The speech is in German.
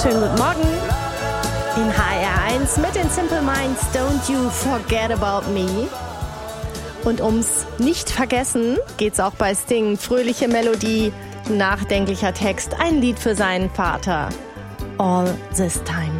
wunderschönen guten Morgen in HR1 mit den Simple Minds. Don't you forget about me. Und ums Nicht-Vergessen geht's auch bei Sting. Fröhliche Melodie, nachdenklicher Text, ein Lied für seinen Vater. All this time.